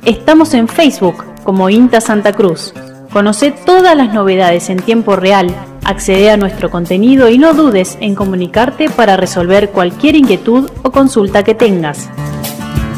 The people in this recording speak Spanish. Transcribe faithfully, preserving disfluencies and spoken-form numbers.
Estamos en Facebook como INTA Santa Cruz. Conoce todas las novedades en tiempo real, accede a nuestro contenido y no dudes en comunicarte para resolver cualquier inquietud o consulta que tengas.